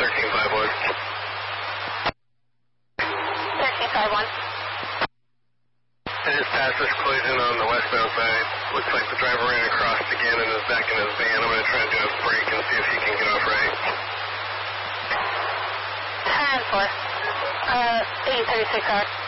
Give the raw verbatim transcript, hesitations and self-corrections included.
thirteen five one. thirteen five one. I just passed this collision on the westbound side. Looks like the driver ran across again and is back in his van. I'm going to try to do a break and see if he can get off right. ten four. Uh, eight thirty-six hours.